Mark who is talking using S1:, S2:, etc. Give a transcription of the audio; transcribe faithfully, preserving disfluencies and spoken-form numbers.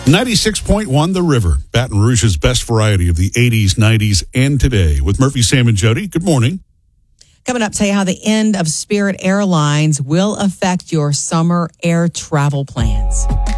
S1: ninety-six point one The River, Baton Rouge's best variety of the eighties, nineties, and today. With Murphy, Sam, and Jody. Good morning.
S2: Coming up, tell you how the end of Spirit Airlines will affect your summer air travel plans.